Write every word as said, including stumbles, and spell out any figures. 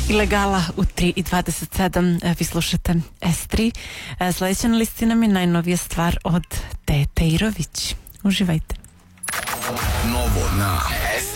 Ilegala u tri i dvadeset sedam, vi slušate S tri. Sledeća na listi nam je najnovija stvar od Tete Irović. Uživajte. Novo na S